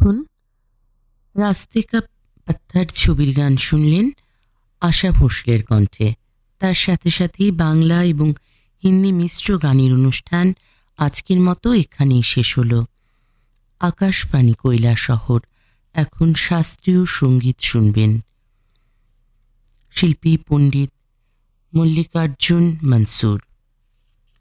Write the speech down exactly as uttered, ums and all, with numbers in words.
এখন রাস্তে কা পাত্থর ছবির গান শুনলেন আশা ভোসলের কণ্ঠে। তার সাথে সাথেই বাংলা এবং হিন্দি মিশ্র গানের অনুষ্ঠান আজকের মতো এখানেই শেষ হলো। আকাশবাণী কৈলাসহর, এখন শাস্ত্রীয় সঙ্গীত শুনবেন। শিল্পী পণ্ডিত মল্লিকার্জুন মনসুর।